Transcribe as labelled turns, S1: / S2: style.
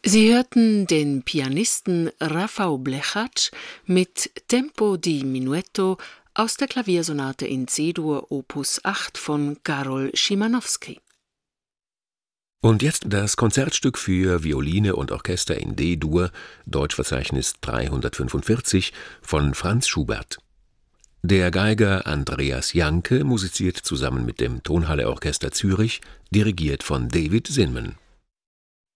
S1: Sie hörten den Pianisten Rafał Blechacz mit Tempo di Minuetto aus der Klaviersonate in C-Dur Opus 8 von Karol Szymanowski.
S2: Und jetzt das Konzertstück für Violine und Orchester in D-Dur, Deutschverzeichnis 345 von Franz Schubert. Der Geiger Andreas Janke musiziert zusammen mit dem Tonhalle Orchester Zürich, dirigiert von David Zinman.